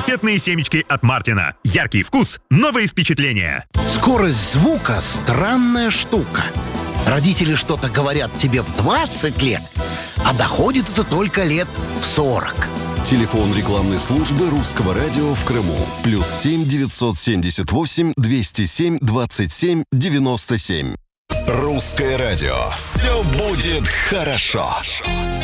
конфетные семечки от Мартина. Яркий вкус, новые впечатления. Скорость звука – странная штука. Родители что-то говорят тебе в 20 лет, а доходит это только лет в 40. Телефон рекламной службы Русского радио в Крыму. +7 978 207 27 97. Русское радио. Все будет хорошо.